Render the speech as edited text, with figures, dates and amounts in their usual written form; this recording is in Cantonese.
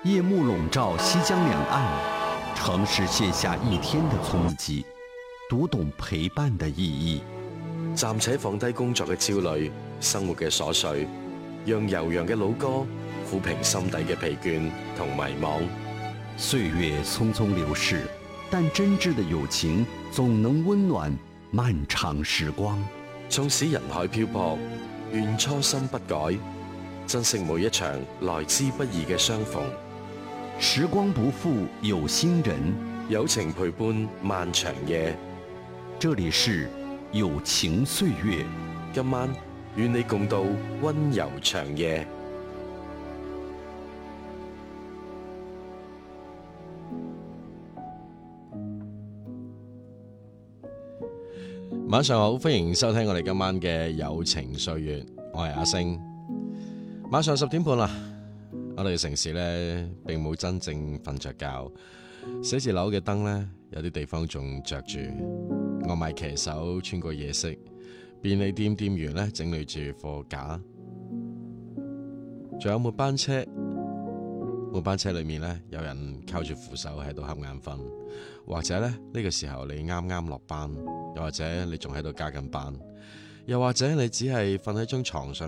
夜幕笼罩西江两岸，城市卸下一天的匆急，讀懂陪伴的意義。 暫且放低工作嘅焦慮，生活嘅瑣碎，讓悠揚嘅老歌撫平心底嘅疲倦同迷茫。 歲月匆匆流逝，但真摯的友情總能溫暖漫長時光。 縱使人海漂泊，願初心不改，珍惜每一場來之不易嘅相逢。 時光不負有心人， 友情陪伴漫長夜。 這裡是友情歲月， 今晚與你共度溫柔長夜。 晚上好，歡迎收聽我哋今晚嘅友情歲月，我係阿星。晚上10點半啦，我哋嘅城市呢並冇真正瞓着覺，寫字樓嘅燈呢，有啲地方仲着住。外賣騎手穿過夜色，便利店店員呢整理住貨架，仲有末班車。末班車裏面呢，有人靠住扶手喺度瞌眼瞓，或者呢個時候你啱啱落班，又或者你仲喺度加緊班，又或者你只係瞓喺張床上